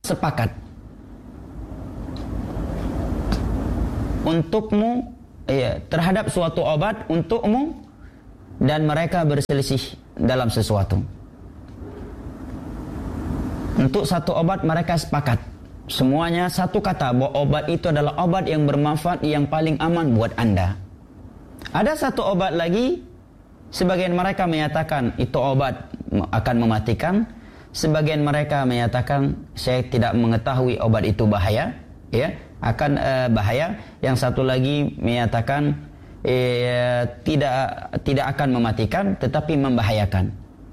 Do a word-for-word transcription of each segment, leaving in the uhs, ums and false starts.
sepakat untukmu, ya, terhadap suatu obat untukmu, dan mereka berselisih dalam sesuatu. Untuk satu obat mereka sepakat, semuanya satu kata bahwa obat itu adalah obat yang bermanfaat, yang paling aman buat Anda. Ada satu obat lagi, sebagian mereka menyatakan itu obat akan mematikan, sebagian mereka menyatakan saya tidak mengetahui obat itu bahaya, ya, akan uh, bahaya. Yang satu lagi menyatakan eh, tidak tidak akan mematikan tetapi membahayakan.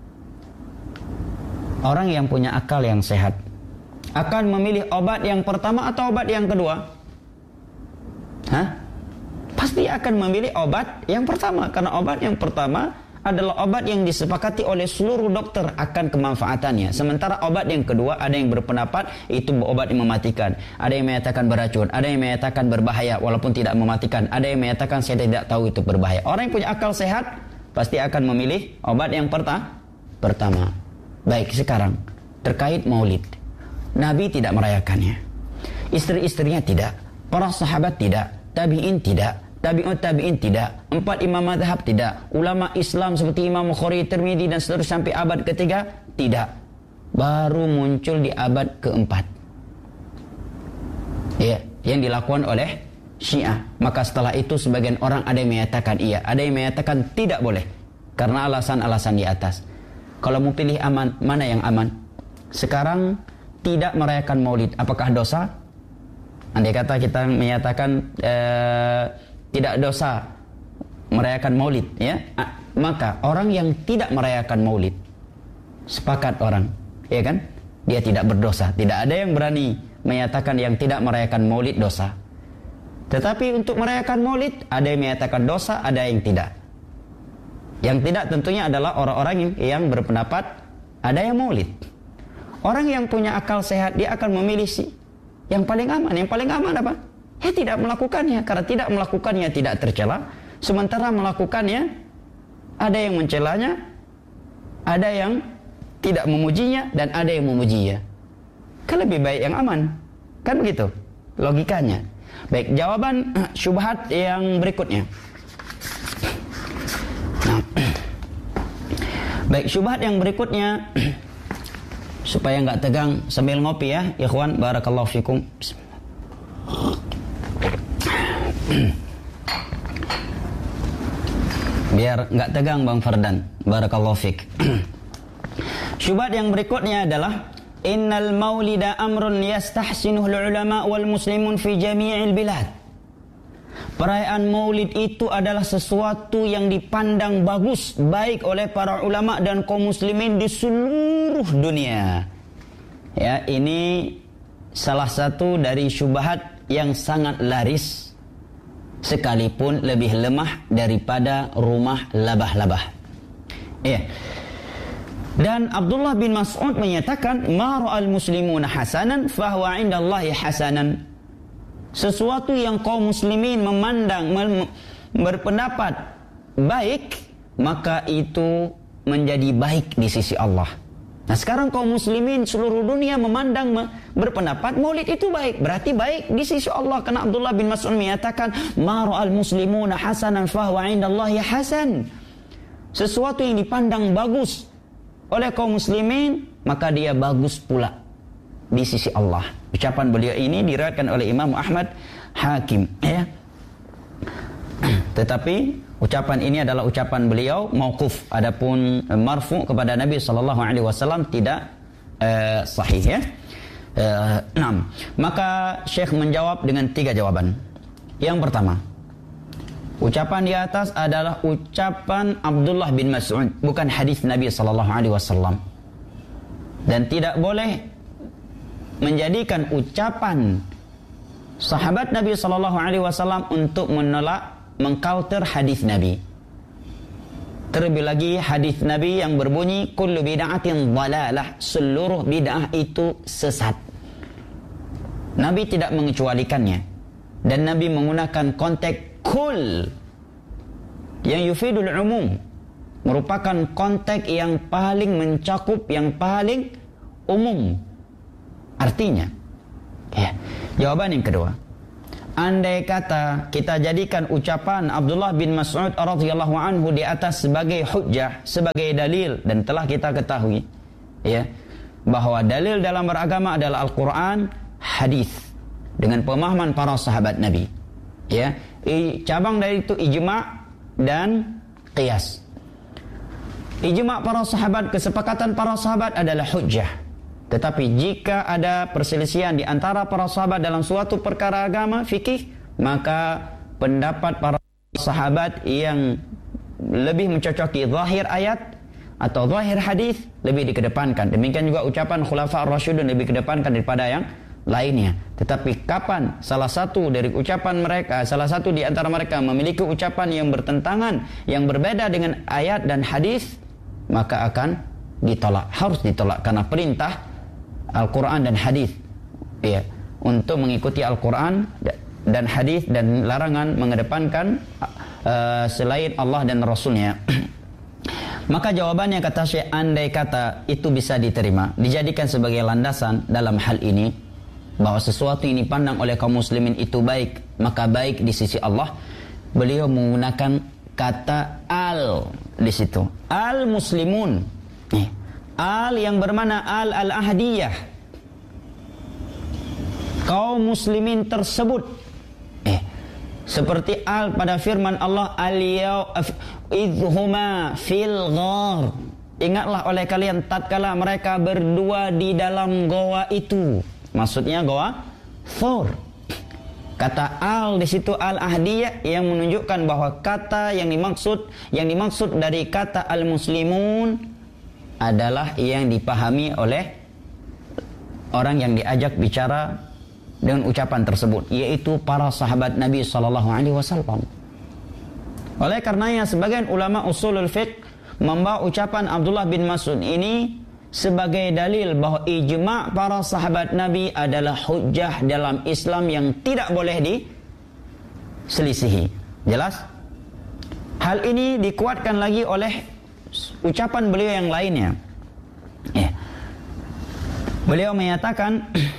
Orang yang punya akal yang sehat akan memilih obat yang pertama atau obat yang kedua? Hah? Pasti akan memilih obat yang pertama, karena obat yang pertama adalah obat yang disepakati oleh seluruh dokter akan kemanfaatannya. Sementara obat yang kedua, ada yang berpendapat itu obat yang mematikan, ada yang menyatakan beracun, ada yang menyatakan berbahaya walaupun tidak mematikan, ada yang menyatakan saya tidak tahu itu berbahaya. Orang yang punya akal sehat pasti akan memilih obat yang perta pertama. Baik, sekarang terkait maulid, Nabi tidak merayakannya, istri-istrinya tidak, para sahabat tidak, tabi'in tidak, tabi'ut tabi'in tidak, empat imam mazhab tidak, ulama Islam seperti Imam Bukhari, Tirmidzi dan seterusnya sampai abad ketiga tidak. Baru muncul di abad keempat, ya, yang dilakukan oleh Syiah. Maka setelah itu sebagian orang ada yang menyatakan iya, ada yang menyatakan tidak boleh karena alasan-alasan di atas. Kalau mau pilih aman, mana yang aman? Sekarang tidak merayakan maulid, apakah dosa? Andai kata kita menyatakan ee, tidak dosa merayakan maulid, ya, maka orang yang tidak merayakan maulid, sepakat orang, ya kan, dia tidak berdosa. Tidak ada yang berani menyatakan yang tidak merayakan maulid dosa. Tetapi untuk merayakan maulid, ada yang menyatakan dosa, ada yang tidak. Yang tidak tentunya adalah orang-orang yang, yang berpendapat ada yang maulid. Orang yang punya akal sehat, dia akan memilih sih yang paling aman. Yang paling aman apa? Ya tidak melakukannya, karena tidak melakukannya tidak tercela. Sementara melakukannya ada yang mencelanya, ada yang tidak memujinya, dan ada yang memujinya. Kan lebih baik yang aman, kan begitu logikanya. Baik, jawaban syubhat yang berikutnya. Nah, baik, syubhat yang berikutnya supaya nggak tegang sambil ngopi ya, ikhwan, barakallahu fikum. Biar nggak tegang Bang Fardan, barakallahu fik. Syubhat yang berikutnya adalah innal maulida amrun yastahsinuhu ulama wal muslimun fi jami'il bilad. Perayaan maulid itu adalah sesuatu yang dipandang bagus baik oleh para ulama dan kaum muslimin di seluruh dunia. Ya, ini salah satu dari syubhat yang sangat laris, sekalipun lebih lemah daripada rumah labah-labah. Ya. Dan Abdullah bin Mas'ud menyatakan, "Ma ra'al muslimuna hasanan fahuwa 'indallahi hasanan." Sesuatu yang kaum muslimin memandang, berpendapat baik, maka itu menjadi baik di sisi Allah. Nah, sekarang kaum muslimin seluruh dunia memandang, berpendapat maulid itu baik, berarti baik di sisi Allah. Karena Abdullah bin Mas'ud menyatakan, "Ma ra'al muslimuna hasanan fahuwa 'indallahi hasan." Sesuatu yang dipandang bagus oleh kaum muslimin, maka dia bagus pula di sisi Allah. Ucapan beliau ini diriwayatkan oleh Imam Ahmad, Hakim, ya. Tetapi ucapan ini adalah ucapan beliau mauquf, adapun marfu kepada Nabi sallallahu alaihi wasallam tidak uh, sahih, ya. Uh, enam. Maka Syekh menjawab dengan tiga jawaban. Yang pertama, ucapan di atas adalah ucapan Abdullah bin Mas'ud, bukan hadis Nabi sallallahu alaihi wasallam. Dan tidak boleh menjadikan ucapan sahabat Nabi sallallahu alaihi wasallam untuk menolak, mengcounter hadis Nabi. Terlebih lagi hadis Nabi yang berbunyi kullu bid'atin dhalalah, seluruh bid'ah itu sesat. Nabi tidak mengecualikannya, dan Nabi menggunakan konteks kul yang yufidul umum, merupakan konteks yang paling mencakup, yang paling umum. Artinya, ya, jawaban yang kedua, andai kata kita jadikan ucapan Abdullah bin Mas'ud radhiyallahu anhu di atas sebagai hujjah, sebagai dalil, dan telah kita ketahui, ya, bahwa dalil dalam beragama adalah Al-Quran, hadis, dengan pemahaman para sahabat Nabi, ya, I, cabang dari itu ijma' dan qiyas. Ijma' para sahabat, kesepakatan para sahabat adalah hujjah. Tetapi jika ada perselisihan di antara para sahabat dalam suatu perkara agama, fikih, maka pendapat para sahabat yang lebih mencocoki zahir ayat atau zahir hadis lebih dikedepankan. Demikian juga ucapan khulafa ar-rasyidun lebih dikedepankan daripada yang lainnya. Tetapi kapan salah satu dari ucapan mereka, salah satu di antara mereka memiliki ucapan yang bertentangan, yang berbeda dengan ayat dan hadis, maka akan ditolak, harus ditolak, karena perintah Al-Quran dan hadis, ya, untuk mengikuti Al-Quran dan hadis, dan larangan mengedepankan uh, selain Allah dan Rasulnya. Maka jawabannya, kata Syekh, andai kata itu bisa diterima, dijadikan sebagai landasan dalam hal ini, bahwa sesuatu yang dipandang oleh kaum muslimin itu baik, maka baik di sisi Allah. Beliau menggunakan kata al di situ, al muslimun, al yang bermakna al al-ahdiyah, kaum muslimin tersebut, eh, seperti al pada firman Allah, al-yaw idhuma fil ghar, ingatlah oleh kalian tatkala mereka berdua di dalam goa itu, maksudnya goa Thur. Kata al di situ al-ahdiyah yang menunjukkan bahwa kata yang dimaksud yang dimaksud dari kata al-muslimun adalah yang dipahami oleh orang yang diajak bicara dengan ucapan tersebut, yaitu para sahabat Nabi sallallahu alaihi wasallam. Oleh karenanya sebagian ulama usulul fiqh membawa ucapan Abdullah bin Mas'ud ini sebagai dalil bahwa ijma' para sahabat Nabi adalah hujjah dalam Islam yang tidak boleh diselisihi. Jelas? Hal ini dikuatkan lagi oleh ucapan beliau yang lainnya, ya. Beliau menyatakan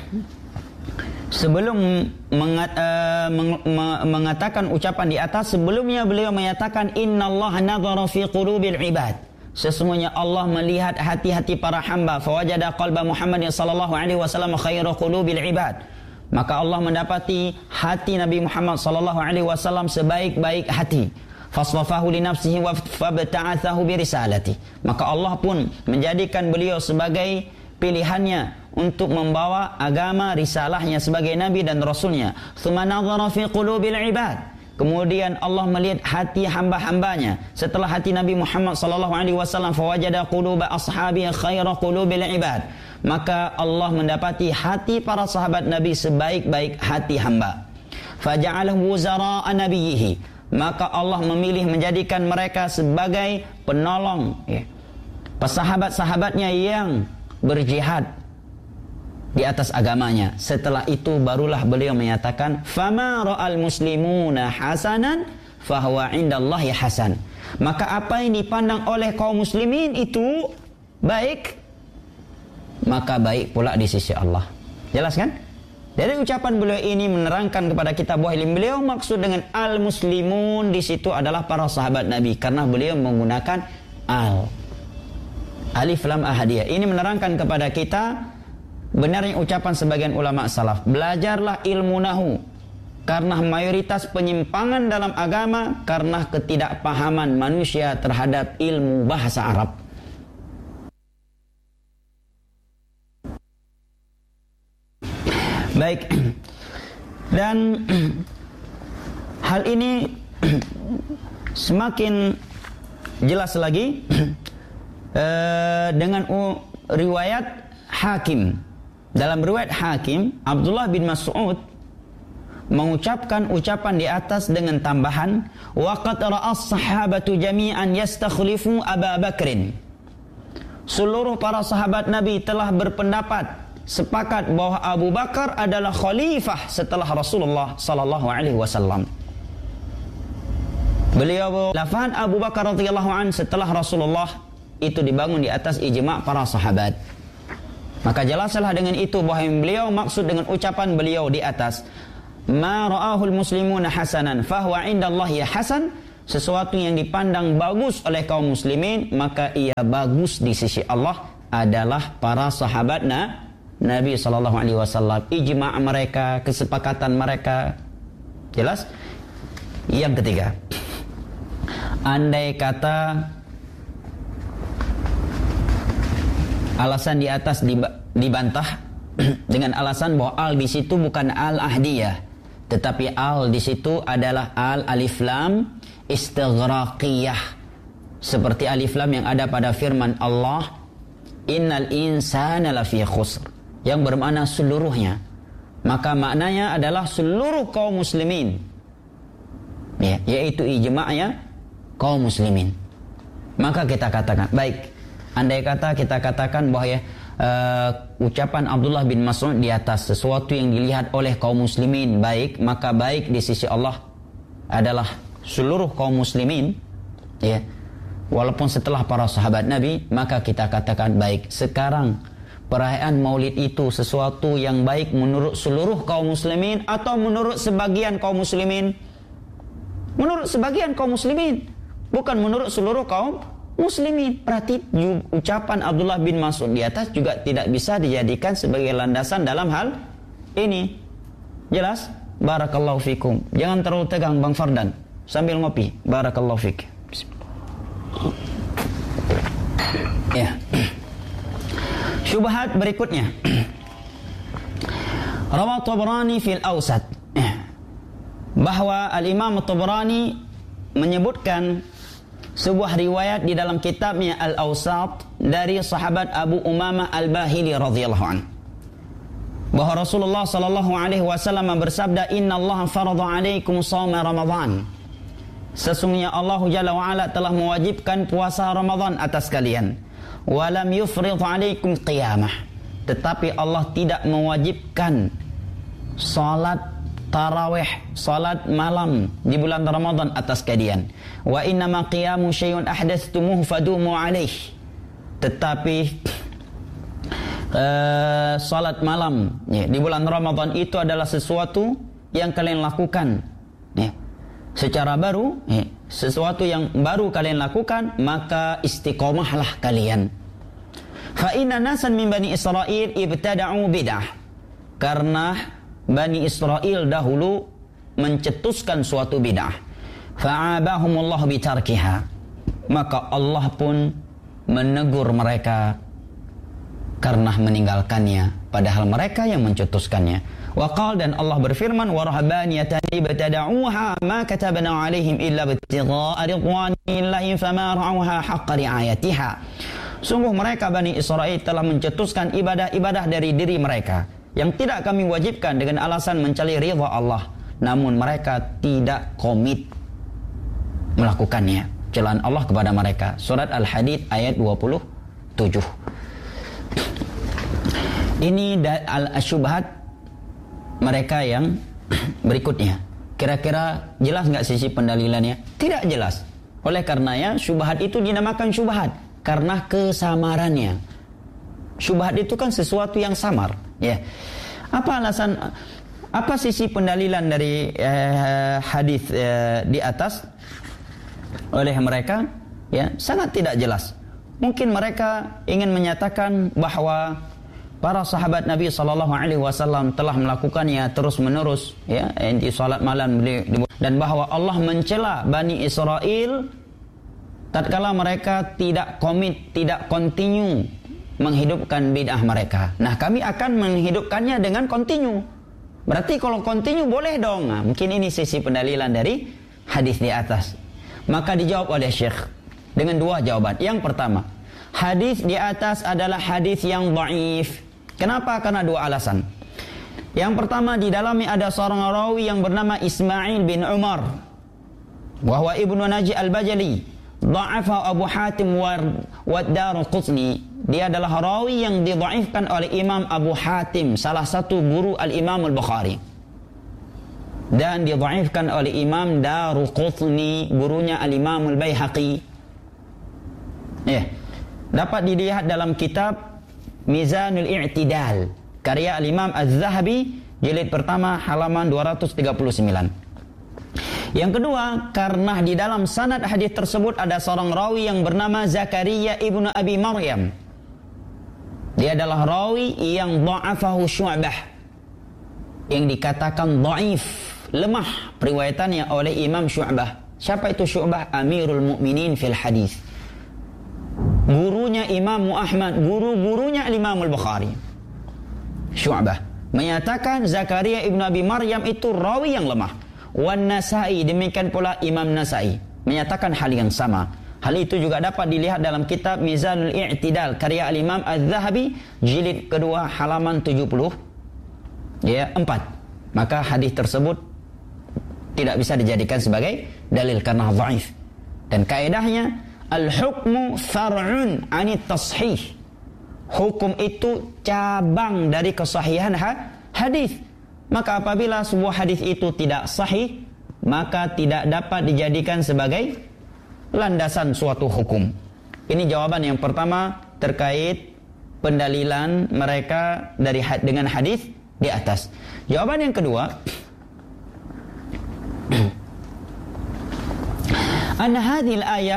sebelum mengat, uh, meng, me, mengatakan ucapan di atas, sebelumnya beliau menyatakan innallaha nadhara fi qulubil ibad, sesungguhnya Allah melihat hati-hati para hamba, fawajada qalba Muhammadin sallallahu alaihi wasallam khairu qulubil ibad, maka Allah mendapati hati Nabi Muhammad sallallahu alaihi wasallam sebaik-baik hati. Faswafahu li nafsihi wa fabta'athahu bi risalati, maka Allah pun menjadikan beliau sebagai pilihannya untuk membawa agama risalahnya sebagai nabi dan rasulnya. Tsumma nadhara fi qulubil ibad, kemudian Allah melihat hati hamba-hambanya setelah hati Nabi Muhammad sallallahu alaihi wasallam, fawajada quluba ashabihi khairu qulubil ibad, maka Allah mendapati hati para sahabat Nabi sebaik-baik hati hamba. Faja'alahu wuzara'a nabiyhi, maka Allah memilih menjadikan mereka sebagai penolong, ya, sahabat-sahabatnya yang berjihad di atas agamanya. Setelah itu barulah beliau menyatakan, fama ra'al muslimuna hasanan fahuwa indallahi hasan, maka apa yang dipandang oleh kaum muslimin itu baik, maka baik pula di sisi Allah. Jelas kan? Dari ucapan beliau ini menerangkan kepada kita bahwa beliau maksud dengan al-muslimun di situ adalah para sahabat Nabi, karena beliau menggunakan al, alif lam ahadiyah. Ini menerangkan kepada kita benarnya ucapan sebagian ulama salaf, belajarlah ilmu nahu, karena mayoritas penyimpangan dalam agama karena ketidakpahaman manusia terhadap ilmu bahasa Arab. Baik, dan hal ini semakin jelas lagi uh, dengan uh, riwayat Hakim. Dalam riwayat Hakim, Abdullah bin Mas'ud mengucapkan ucapan di atas dengan tambahan, waqad ra'as sahabatu jami'an yastakhlifu Abu Bakrin. Seluruh para sahabat Nabi telah berpendapat sepakat bahwa Abu Bakar adalah khalifah setelah Rasulullah sallallahu alaihi wasallam. Beliau lafaz Abu Bakar radhiyallahu an setelah Rasulullah itu dibangun di atas ijma' para sahabat. Maka jelaslah dengan itu bahwa beliau maksud dengan ucapan beliau di atas, ma ra'ahul muslimuna hasanan fahuwa indallahi hasan, sesuatu yang dipandang bagus oleh kaum muslimin maka ia bagus di sisi Allah adalah para sahabat na, Nabi sallallahu alaihi wasallam, ijma' mereka, kesepakatan mereka. Jelas? Yang ketiga, andai kata alasan di atas dibantah dengan alasan bahwa al di situ bukan al ahdiyah, tetapi al di situ adalah al alif lam istighraqiyah, seperti alif lam yang ada pada firman Allah, innal insana lafi khusr, yang bermakna seluruhnya. Maka maknanya adalah seluruh kaum muslimin, ya, yaitu ijma'nya kaum muslimin. Maka kita katakan, baik, andai kata kita katakan bahwa ya, uh, ucapan Abdullah bin Mas'ud di atas sesuatu yang dilihat oleh kaum muslimin baik, maka baik di sisi Allah adalah seluruh kaum muslimin, ya, walaupun setelah para sahabat Nabi, maka kita katakan baik. Sekarang perayaan Maulid itu sesuatu yang baik menurut seluruh kaum muslimin atau menurut sebagian kaum muslimin? Menurut sebagian kaum muslimin, bukan menurut seluruh kaum muslimin. Berarti ucapan Abdullah bin Mas'ud di atas juga tidak bisa dijadikan sebagai landasan dalam hal ini. Jelas? Barakallahu fikum. Jangan terlalu tegang Bang Fardan sambil ngopi. Barakallahu fik. Ya. Syubhat berikutnya. Rawat Tabrani fil Awsat, bahwa Al-Imam Tabrani menyebutkan sebuah riwayat di dalam kitabnya Al-Awsat dari sahabat Abu Umamah Al-Bahili radhiyallahu anhu, bahwa Rasulullah sallallahu alaihi wasallam bersabda, innallaha farada alaikum shauma Ramadan, sesungguhnya Allah Jalla wa Ala telah mewajibkan puasa Ramadan atas kalian, walam yufrid alaikum qiyamah, tetapi Allah tidak mewajibkan salat tarawih, salat malam di bulan Ramadan atas kalian. Wa innama qiyamu syai'un ahdatstumuhu fadumu alaih, tetapi uh, salat malam ya, di bulan Ramadan itu adalah sesuatu yang kalian lakukan ya, secara baru ya, sesuatu yang baru kalian lakukan, maka istiqomahlah kalian. Fa inna nasan min Bani Israel ibtada'u bid'ah, karena Bani Israel dahulu mencetuskan suatu bid'ah. Fa'abahumullah bitarkiha, maka Allah pun menegur mereka karena meninggalkannya, padahal mereka yang mencetuskannya. Wa qala, dan Allah berfirman, wa rahabaniyatan ibtada'uha ma katabna 'alaihim illa ibtigha'a ridwanillahi fama ra'uha haqqa ri'ayatiha. Sungguh mereka Bani Israel telah mencetuskan ibadah-ibadah dari diri mereka yang tidak kami wajibkan dengan alasan mencari ridha Allah, namun mereka tidak komit melakukannya. Celaan Allah kepada mereka. Surat Al-Hadid ayat dua puluh tujuh. Ini al-syubhat mereka yang berikutnya. Kira-kira jelas nggak sisi pendalilannya? Tidak jelas. Oleh karenanya syubhat itu dinamakan syubhat karena kesamarannya. Syubhat itu kan sesuatu yang samar, ya. Apa alasan? Apa sisi pendalilan dari eh, hadis eh, di atas oleh mereka? Ya, sangat tidak jelas. Mungkin mereka ingin menyatakan bahwa para sahabat Nabi Sallallahu Alaihi Wasallam telah melakukannya terus menerus, ya, inti salat malam, dan bahwa Allah mencela Bani Israel tatkala mereka tidak komit, tidak continue menghidupkan bid'ah mereka. Nah, kami akan menghidupkannya dengan continue. Berarti kalau continue boleh dong. Nah, mungkin ini sisi pendalilan dari hadis di atas. Maka dijawab oleh Syekh dengan dua jawaban. Yang pertama, hadis di atas adalah hadis yang dhaif. Kenapa? Karena dua alasan. Yang pertama, di dalamnya ada seorang rawi yang bernama Ismail bin Umar, bahwa Ibnu Naji Al-Bajali, dha'afa Abu Hatim wa Daruqutni. Dia adalah rawi yang didhaifkan oleh Imam Abu Hatim, salah satu guru Al-Imam Al-Bukhari, dan didhaifkan oleh Imam Daruqutni, gurunya Al-Imam Al-Baihaqi. Ya, dapat dilihat dalam kitab Mizanul I'tidal, karya Al-Imam Az-Zahabi, jilid pertama halaman dua ratus tiga puluh sembilan. Yang kedua, karena di dalam sanad hadis tersebut ada seorang rawi yang bernama Zakaria ibnu Abi Maryam. Dia adalah rawi yang dha'afahu Syu'bah, yang dikatakan dhaif, lemah periwayatannya oleh Imam Syu'bah. Siapa itu Syu'bah? Amirul Mukminin fil hadis, gurunya Imam Ahmad, guru-gurunya Imam Al-Bukhari. Syu'bah menyatakan Zakaria ibnu Abi Maryam itu rawi yang lemah. Wan Nasai, demikian pula Imam Nasai menyatakan hal yang sama. Hal itu juga dapat dilihat dalam kitab Mizanul I'tidal, karya Al-Imam Az-Zahabi, jilid kedua halaman tujuh puluh ya, empat. Maka hadis tersebut tidak bisa dijadikan sebagai dalil karena dhaif. Dan kaidahnya al-hukmu far'un 'anit tashih. Hukum itu cabang dari kesahihan hadis. Maka apabila sebuah hadis itu tidak sahih, maka tidak dapat dijadikan sebagai landasan suatu hukum. Ini jawaban yang pertama terkait pendalilan mereka dari dengan hadis di atas. Jawaban yang kedua, anna hadhil ayah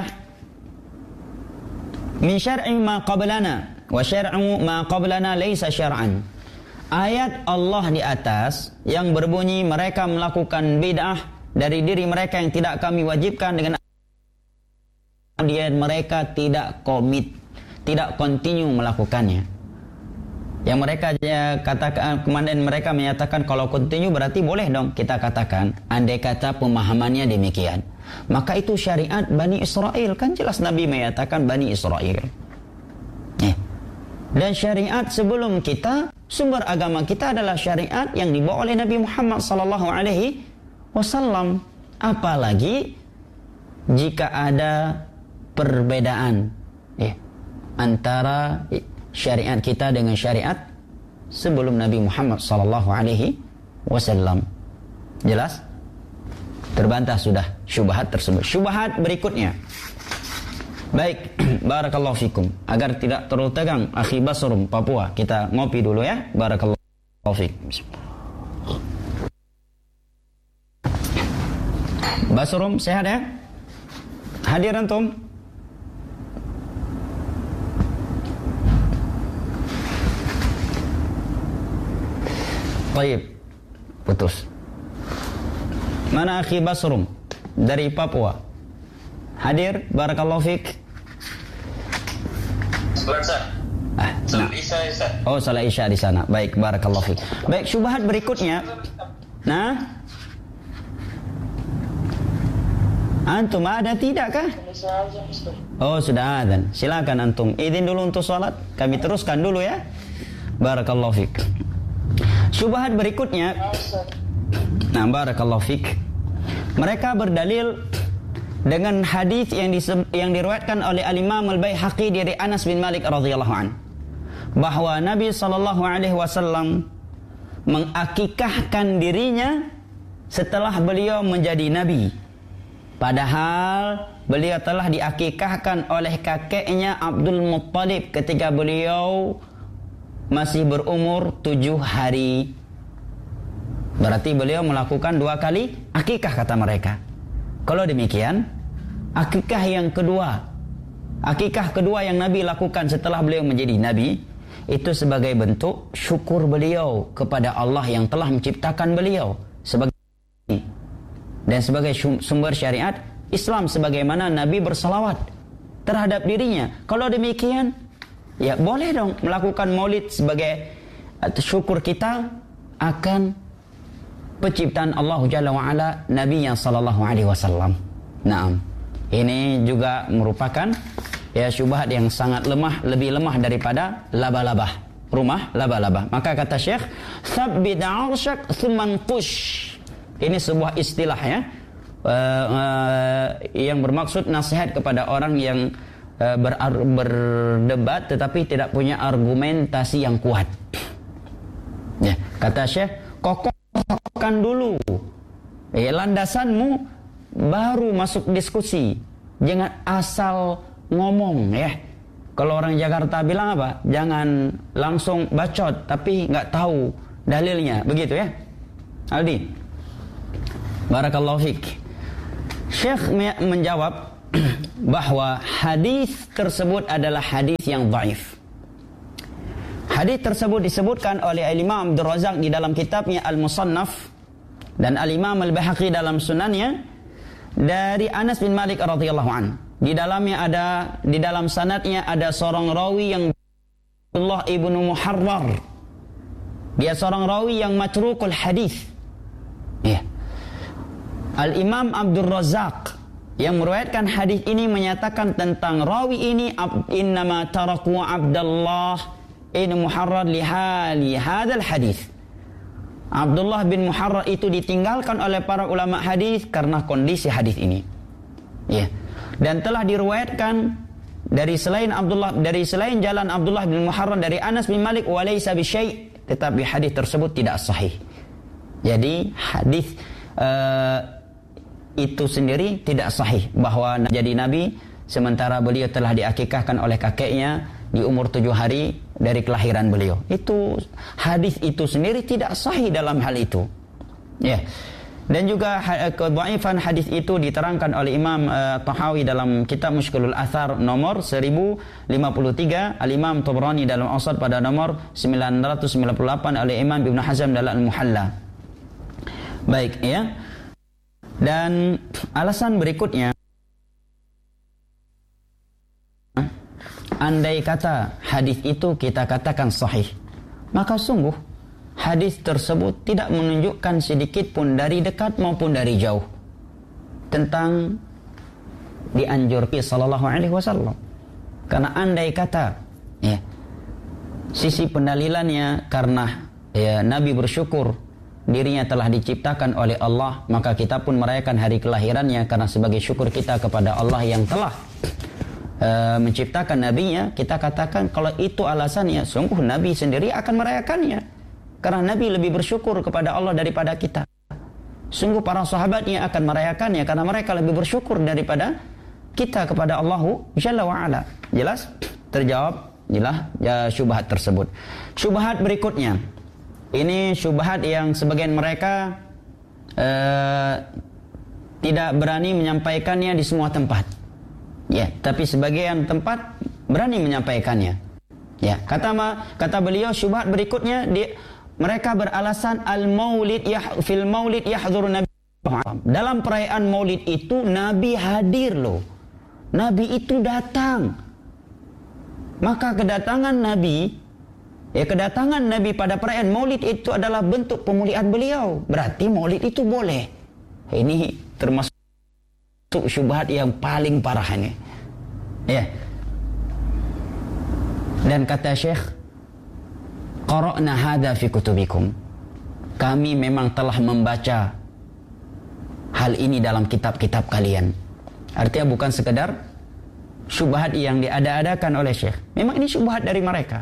min syar'i ma qablana wa syar'u ma qablana laysa syar'an. Ayat Allah di atas yang berbunyi mereka melakukan bid'ah dari diri mereka yang tidak kami wajibkan, dengan kemudian mereka tidak komit, tidak continue melakukannya. Yang mereka katakan, kemudian mereka menyatakan kalau continue berarti boleh dong kita katakan. Andai kata pemahamannya demikian, maka itu syariat Bani Israel. Kan jelas Nabi menyatakan Bani Israel. Eh. Dan syariat sebelum kita, sumber agama kita adalah syariat yang dibawa oleh Nabi Muhammad sallallahu alaihi wasallam. Apalagi jika ada perbedaan eh, antara syariat kita dengan syariat sebelum Nabi Muhammad sallallahu alaihi wasallam. Jelas? Terbantah sudah syubhat tersebut. Syubhat berikutnya. Baik, barakallahu fikum. Agar tidak terlalu tegang, Akhi Basrum, Papua, kita ngopi dulu ya. Barakallahu fikum. Basrum, sehat ya? Hadir antum? Baik, putus. Mana Akhi Basrum dari Papua? Hadir, barakallahu fik. Salat ah, nah. Isya, Isya. Oh, salat Isya di sana. Baik, barakallahu fik. Baik, syubhat berikutnya. Nah, antum ada tidak kah? Oh, sudah adzan. Silakan antum. Izin dulu untuk salat. Kami teruskan dulu ya. Barakallahu fik. Syubhat berikutnya. Nah, barakallahu fik. Mereka berdalil dengan hadis yang diseb- yang diriwayatkan oleh Al-Imam Al-Baihaqi dari Anas bin Malik radhiyallahu an, bahwa Nabi sallallahu alaihi wasallam mengakikahkan dirinya setelah beliau menjadi nabi, padahal beliau telah diakikahkan oleh kakeknya Abdul Muttalib ketika beliau masih berumur tujuh hari. Berarti beliau melakukan dua kali akikah kata mereka. Kalau demikian, akikah yang kedua, akikah kedua yang Nabi lakukan setelah beliau menjadi Nabi, itu sebagai bentuk syukur beliau kepada Allah yang telah menciptakan beliau sebagai dan sebagai sumber syariat Islam, sebagaimana Nabi bersalawat terhadap dirinya. Kalau demikian, ya boleh dong melakukan maulid sebagai syukur kita akan penciptaan Allah Jalla wa'ala Nabi yang sallallahu alaihi wasallam. Naam. Ini juga merupakan ya syubhat yang sangat lemah, lebih lemah daripada laba-laba. Rumah laba-laba. Maka kata Syekh, "Tsabbit 'arsyak tsumma nqush." Ini sebuah istilah ya. Uh, uh, yang bermaksud nasihat kepada orang yang uh, ber, berdebat tetapi tidak punya argumentasi yang kuat. Ya, kata Syekh, kokoh kan dulu eh, landasanmu baru masuk diskusi. Jangan asal ngomong ya. Kalau orang Jakarta bilang apa? Jangan langsung bacot tapi nggak tahu dalilnya, begitu ya? Aldi. Barakallahu fik. Syekh menjawab bahwa hadis tersebut adalah hadis yang dhaif. Hadis tersebut disebutkan oleh Al-Imam Abdul Razak di dalam kitabnya Al-Musannaf dan Al-Imam Al-Baihaqi dalam sunannya dari Anas bin Malik radhiyallahu an. Di dalamnya ada di dalam sanadnya ada seorang rawi yang Abdullah ibnu Muharrar. Dia seorang rawi yang matrukul hadis. Ya. Al-Imam Abdul Razak yang meriwayatkan hadis ini menyatakan tentang rawi ini, innama taraku Abdullah ibn Muharrar lihali hadzal hadis. Abdullah bin Muharrar itu ditinggalkan oleh para ulama hadis karena kondisi hadis ini. Ya. Dan telah diriwayatkan dari selain Abdullah dari selain jalan Abdullah bin Muharrar dari Anas bin Malik walaysa bisyai', tetapi hadis tersebut tidak sahih. Jadi hadis uh, itu sendiri tidak sahih bahwa jadi nabi sementara beliau telah diakikahkan oleh kakeknya di umur tujuh hari dari kelahiran beliau. Itu hadis itu sendiri tidak sahih dalam hal itu. Ya. Dan juga kedhaifan hadis itu diterangkan oleh Imam uh, Tahawi dalam kitab Mushkilul Athar nomor seribu lima puluh tiga, Al-Imam Tabrani dalam Awsat pada nomor sembilan ratus sembilan puluh delapan, oleh Imam Ibnu Hazm dalam Al-Muhalla. Baik, ya. Dan alasan berikutnya, andai kata hadis itu kita katakan sahih, maka sungguh hadis tersebut tidak menunjukkan sedikit pun dari dekat maupun dari jauh tentang dianjurkan sallallahu alaihi wasallam. Karena andai kata ya, sisi pendalilannya karena ya, Nabi bersyukur dirinya telah diciptakan oleh Allah, maka kita pun merayakan hari kelahirannya karena sebagai syukur kita kepada Allah yang telah uh, menciptakan nabinya. Kita katakan kalau itu alasannya, sungguh Nabi sendiri akan merayakannya. Karena Nabi lebih bersyukur kepada Allah daripada kita. Sungguh para sahabatnya akan merayakannya karena mereka lebih bersyukur daripada kita kepada Allah Jalla wa'ala. Jelas? Terjawab jelas ya syubhat tersebut. Syubhat berikutnya, ini syubhat yang sebagian mereka uh, tidak berani menyampaikannya di semua tempat. Ya, tapi sebagian tempat berani menyampaikannya. Ya, kata kata beliau syubhat berikutnya, dia mereka beralasan al-maulid yah, fil maulid yahdhuru Nabi. Dalam perayaan maulid itu Nabi hadir loh. Nabi itu datang. Maka kedatangan Nabi, ya kedatangan Nabi pada perayaan maulid itu adalah bentuk pemuliaan beliau. Berarti maulid itu boleh. Ini termasuk syubhat yang paling parah ini. Ya. Dan kata Syekh, qara'na hadza fi kutubikum. Kami memang telah membaca hal ini dalam kitab-kitab kalian. Artinya bukan sekedar syubhat yang diada-adakan oleh Syekh. Memang ini syubhat dari mereka.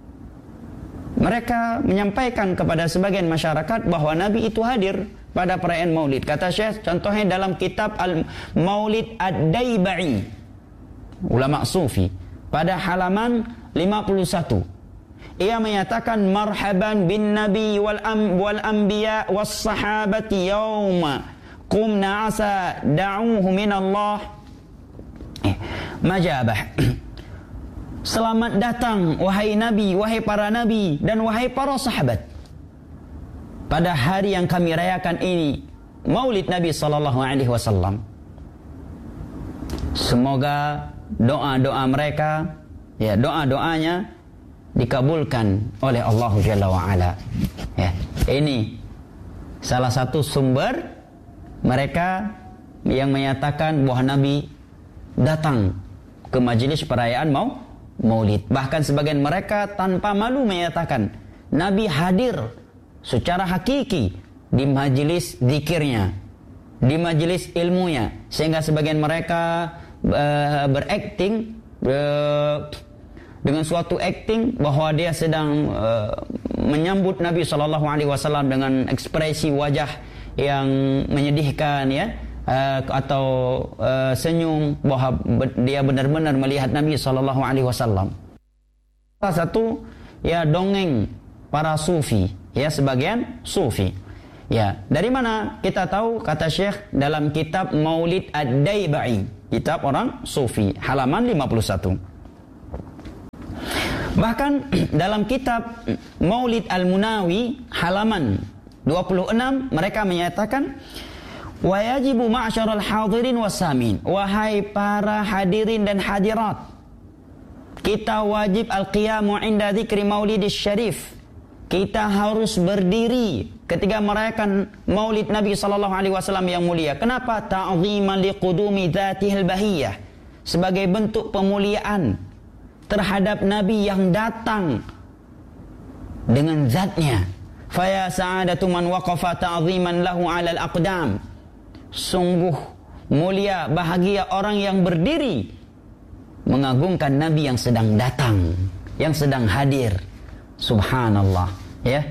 Mereka menyampaikan kepada sebagian masyarakat bahwa Nabi itu hadir pada perayaan Maulid. Kata Syekh, contohnya dalam kitab Al-Maulid Ad-Daibai, ulama sufi, pada halaman lima puluh satu. Ia menyatakan marhaban bin nabi wal am wal anbiya was sahabati yauma qumna asa da'uhu min Allah. Eh, majabah. Selamat datang wahai nabi, wahai para nabi dan wahai para sahabat. Pada hari yang kami rayakan ini, Maulid Nabi sallallahu alaihi wasallam. Semoga doa-doa mereka, ya doa-doanya dikabulkan oleh Allah Jalla wa'ala. Ya, ini salah satu sumber mereka yang menyatakan bahwa Nabi datang ke majelis perayaan mau Maulid. Bahkan sebagian mereka tanpa malu menyatakan Nabi hadir secara hakiki di majelis zikirnya, di majelis ilmunya, sehingga sebagian mereka uh, berakting uh, dengan suatu acting bahwa dia sedang uh, menyambut Nabi sallallahu alaihi wasallam dengan ekspresi wajah yang menyedihkan, ya, uh, atau uh, senyum bahwa dia benar-benar melihat Nabi sallallahu alaihi wasallam. Salah satu ya dongeng para sufi, ya sebagian sufi. Ya, dari mana kita tahu? Kata Syekh dalam kitab Maulid Ad-Daibai, kitab orang sufi, halaman lima puluh satu. Bahkan dalam kitab Maulid Al-Munawi halaman dua puluh enam mereka menyatakan wa yajibu ma'syaral hadirin wasamin, wahai para hadirin dan hadirat, kita wajib al-qiyamu inda dzikri maulidis syarif. Kita harus berdiri ketika merayakan Maulid Nabi sallallahu alaihi wasallam yang mulia. Kenapa? Ta'ziman liqudumi dzatihil bahiyah, sebagai bentuk pemuliaan terhadap Nabi yang datang dengan zatnya. Faya sa'adatu man waqafa ta'ziman lahu 'alal aqdam. Sungguh mulia, bahagia orang yang berdiri mengagungkan Nabi yang sedang datang, yang sedang hadir. Subhanallah, ya.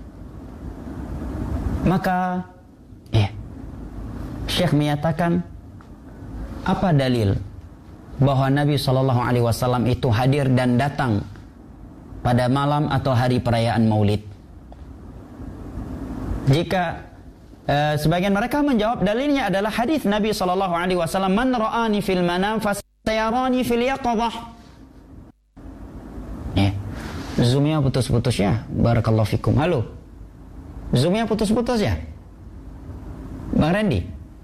Maka ya, Syekh menyatakan, apa dalil bahwa Nabi sallallahu alaihi wasallam itu hadir dan datang pada malam atau hari perayaan Maulid? Jika uh, sebagian mereka menjawab dalilnya adalah hadis Nabi sallallahu alaihi wasallam, man ra'ani fil manam fasayarani fil yaqadhah. Ya. Zoomnya putus-putus ya. Barakallahu fikum. Halo. Zoomnya putus-putus ya. Bang Randy.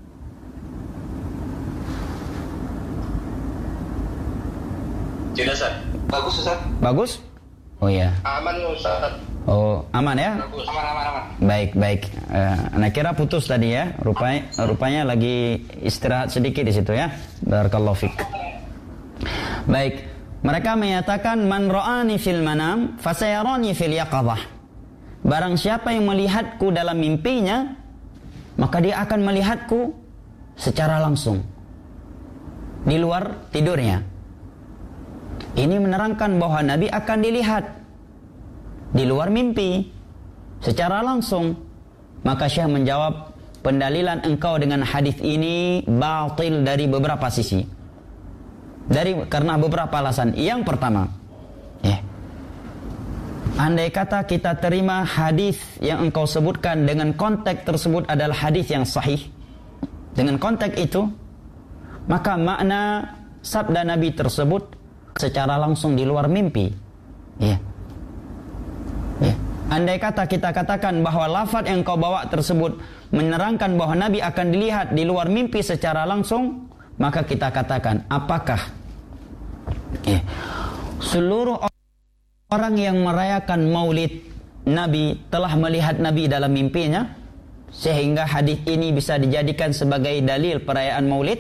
Tidak, Ustaz. Bagus, Ustaz. Bagus? Oh ya. Aman, Ustaz. Oh, aman ya? Bagus. Aman, aman, aman. Baik, baik. Uh, anak kira putus tadi ya. Rupanya rupanya lagi istirahat sedikit di situ ya. Barakallahu fik. Baik. Mereka menyatakan man ra'ani fil manam fasayarani fil yaqadhah. Barang siapa yang melihatku dalam mimpinya, maka dia akan melihatku secara langsung di luar tidurnya. Ini menerangkan bahwa Nabi akan dilihat di luar mimpi secara langsung. Maka Syekh menjawab, pendalilan engkau dengan hadis ini batil dari beberapa sisi. Dari karena beberapa alasan. Yang pertama, ya, andai kata kita terima hadis yang engkau sebutkan dengan konteks tersebut adalah hadis yang sahih, dengan konteks itu, maka makna sabda Nabi tersebut secara langsung di luar mimpi. Ya. Ya. Andai kata kita katakan bahwa lafaz yang kau bawa tersebut menerangkan bahwa Nabi akan dilihat di luar mimpi secara langsung, maka kita katakan, apakah ya, seluruh orang yang merayakan Maulid Nabi telah melihat Nabi dalam mimpinya sehingga hadis ini bisa dijadikan sebagai dalil perayaan Maulid?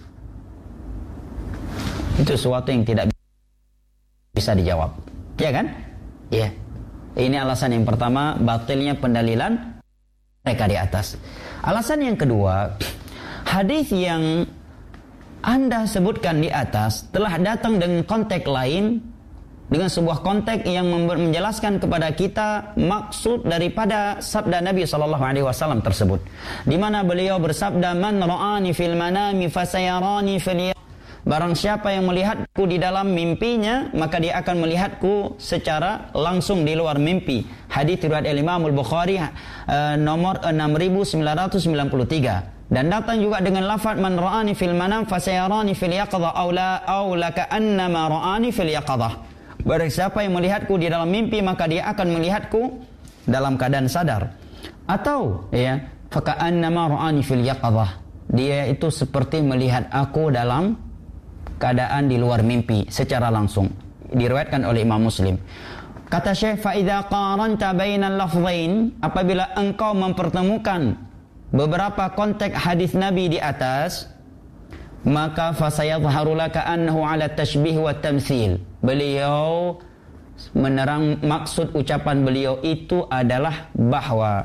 Itu sesuatu yang tidak bisa dijawab, ya kan? Ya. Ini alasan yang pertama, batilnya pendalilan mereka di atas. Alasan yang kedua, hadis yang Anda sebutkan di atas telah datang dengan konteks lain, dengan sebuah konteks yang menjelaskan kepada kita maksud daripada sabda Nabi sallallahu alaihi wasallam tersebut, di mana beliau bersabda, man ra'ani fil manami fasayarani fil. Barang siapa yang melihatku di dalam mimpinya, maka dia akan melihatku secara langsung di luar mimpi. Hadis riwayat Imam Al-Bukhari uh, nomor enam ribu sembilan ratus sembilan puluh tiga. Dan datang juga dengan lafaz man ra'ani fil manam fasayarani fil yaqadhah aw la aw laka annama ra'ani fil yaqadhah. Barang siapa yang melihatku di dalam mimpi, maka dia akan melihatku dalam keadaan sadar. Atau ya, fa annama ra'ani fil yaqadhah. Dia itu seperti melihat aku dalam keadaan di luar mimpi secara langsung. Diriwayatkan oleh Imam Muslim. Kata Syekh, fa idza qaranta bainal lafzain, apabila engkau mempertemukan beberapa konteks hadis Nabi di atas, maka fasayadhharu laka annahu ala tashbih wa tamtsil. Beliau menerang maksud ucapan beliau itu adalah bahwa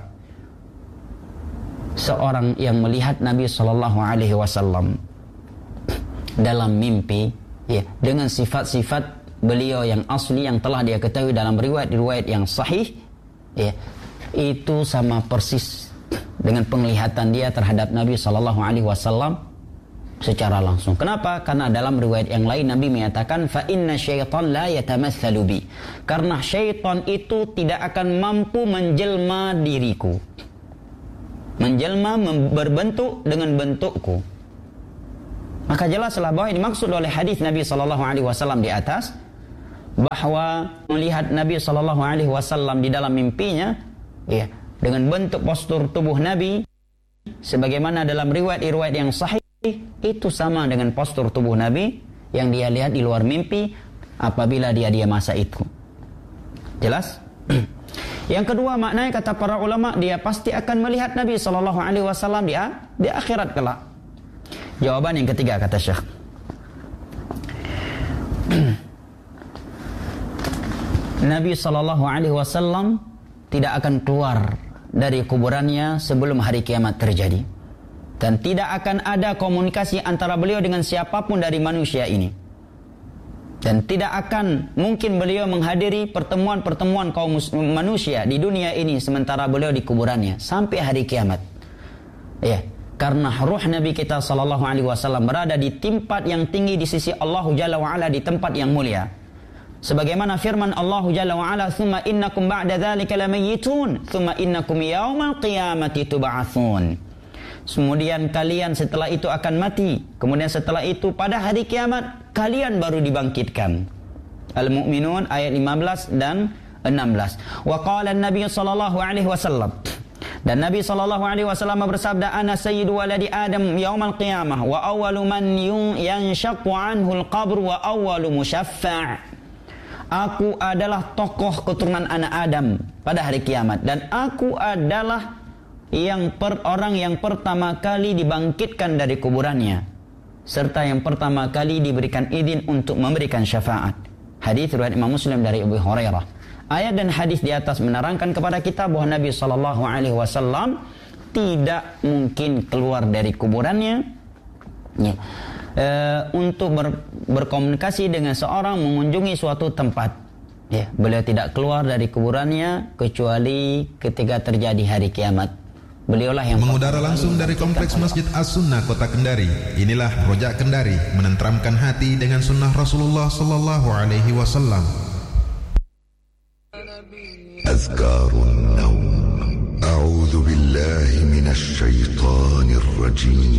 seorang yang melihat Nabi sallallahu alaihi wasallam dalam mimpi, ya, dengan sifat-sifat beliau yang asli yang telah dia ketahui dalam riwayat-riwayat yang sahih, ya, itu sama persis dengan penglihatan dia terhadap Nabi sallallahu alaihi wasallam secara langsung. Kenapa? Karena dalam riwayat yang lain Nabi menyatakan fa inna syaitan la yatamatsalu bi. Karena syaitan itu tidak akan mampu menjelma diriku. Menjelma berbentuk dengan bentukku. Maka jelaslah bahwa ini dimaksud oleh hadis Nabi sallallahu alaihi wasallam di atas, bahwa melihat Nabi sallallahu alaihi wasallam di dalam mimpinya, ya, dengan bentuk postur tubuh Nabi sebagaimana dalam riwayat-riwayat yang sahih, itu sama dengan postur tubuh Nabi yang dia lihat di luar mimpi apabila dia dia masa itu. Jelas? Yang kedua maknanya kata para ulama, dia pasti akan melihat Nabi sallallahu alaihi wasallam di di akhirat kelak. Jawaban yang ketiga kata Syekh, Nabi sallallahu alaihi wasallam tidak akan keluar dari kuburannya sebelum hari kiamat terjadi. Dan tidak akan ada komunikasi antara beliau dengan siapapun dari manusia ini. Dan tidak akan mungkin beliau menghadiri pertemuan-pertemuan kaum manusia di dunia ini sementara beliau di kuburannya sampai hari kiamat. Ya, karena ruh Nabi kita sallallahu alaihi wasallam berada di tempat yang tinggi di sisi Allah Jalla wa Ala, di tempat yang mulia. Sebagaimana firman Allah Jalla wa Ala, "Tsumma innakum ba'da dzalika lamayyitun, tsumma innakum yaumal qiyamati tub'atsun." Kemudian kalian setelah itu akan mati. Kemudian setelah itu pada hari kiamat kalian baru dibangkitkan. Al-Mu'minun ayat lima belas dan enam belas. Wa qala an-nabiy sallallahu alaihi wasallam. Dan Nabi sallallahu alaihi wasallam bersabda, "Ana sayyidu waladi Adam yaumal qiyamah wa awwalu man yanshaqqu anhu al-qabr wa awwalu musyaffa'." Aku adalah tokoh keturunan anak Adam pada hari kiamat, dan aku adalah yang per, orang yang pertama kali dibangkitkan dari kuburannya, serta yang pertama kali diberikan izin untuk memberikan syafaat. Hadis riwayat Imam Muslim dari Abu Hurairah. Ayat dan hadis di atas menerangkan kepada kita bahwa Nabi sallallahu alaihi wasallam tidak mungkin keluar dari kuburannya, ya, e, untuk ber, berkomunikasi dengan seorang, mengunjungi suatu tempat. Ya, beliau tidak keluar dari kuburannya kecuali ketika terjadi hari kiamat. Beliaulah yang mengudara langsung dari kompleks Masjid As-Sunnah Kota Kendari. Inilah Rojak Kendari, menenteramkan hati dengan sunnah Rasulullah sallallahu alaihi wasallam. Azkarun Naum. A'udzu billahi minasy syaithanir rajim.